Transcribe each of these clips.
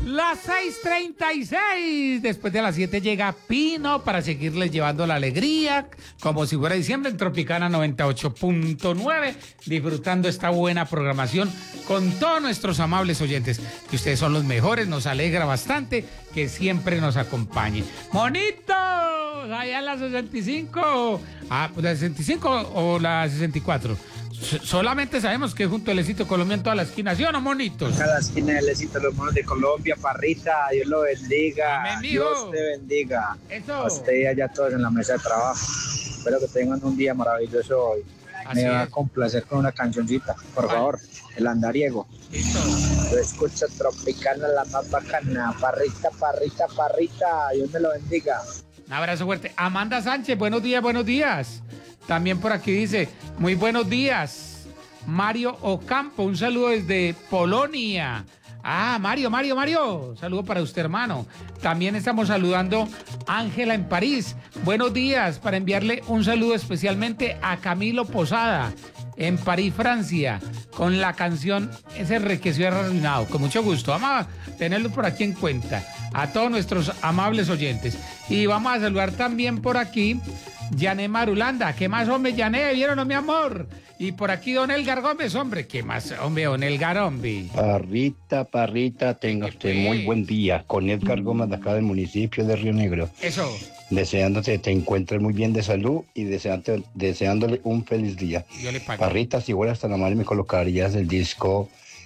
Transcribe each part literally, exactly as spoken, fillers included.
Las seis treinta y seis. Después de las siete llega Pino para seguirles llevando la alegría, como si fuera diciembre, en Tropicana noventa y ocho punto nueve, disfrutando esta buena programación con todos nuestros amables oyentes, que ustedes son los mejores, nos alegra bastante que siempre nos acompañen. ¡Monitos! Allá en la sesenta y cinco. Ah, pues la sesenta y cinco o la sesenta y cuatro. Solamente sabemos que es junto al éxito Colombia en toda la esquina, ¿sí o no, monitos? Cada esquina del éxito, los monos de Colombia, Parrita, Dios lo bendiga. Amén, Dios te bendiga. Eso. A usted y allá todos en la mesa de trabajo. Espero que tengan un día maravilloso hoy. Así Me va a es. complacer con una cancioncita, por ¿Cuál? favor, el andariego. Listo. Yo escucho Tropicana, la más bacana. Parrita, parrita, parrita, Dios me lo bendiga. Un abrazo fuerte. Amanda Sánchez, buenos días, buenos días. También por aquí dice, muy buenos días. Mario Ocampo, un saludo desde Polonia. Ah, Mario, Mario, Mario. Saludo para usted, hermano. También estamos saludando a Ángela en París. Buenos días, para enviarle un saludo especialmente a Camilo Posada en París, Francia, con la canción Ese enriqueció arruinado. Con mucho gusto. Vamos a tenerlo por aquí en cuenta. A todos nuestros amables oyentes. Y vamos a saludar también por aquí Yané Marulanda. ¿Qué más, hombre, Yané? ¿Vieron, no, mi amor? Y por aquí Don Elgar Gómez, hombre. ¿Qué más, hombre, Don Elgar, hombre? Parrita, Parrita, tenga usted muy buen día. Con Edgar Gómez, de acá del municipio de Río Negro. Eso. Deseándote te encuentres muy bien de salud y deseándote, deseándole un feliz día. Yo le pago. Parrita, si fueras tan amable, me colocarías el disco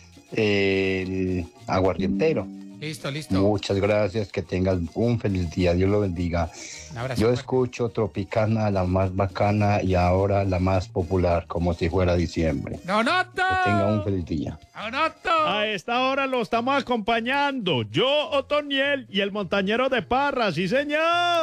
eh, El Aguardientero. Listo, listo. Muchas gracias, que tengas un feliz día, Dios lo bendiga. Un abrazo Yo fuerte. escucho Tropicana, la más bacana, y ahora la más popular, como si fuera diciembre. ¡Donoto! Que tenga un feliz día. ¡Donoto! A esta hora lo estamos acompañando. Yo, Otoniel y el montañero de Parra, sí señor.